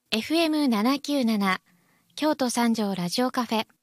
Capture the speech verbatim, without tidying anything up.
エフエムななきゅうなな 京都三条ラジオカフェ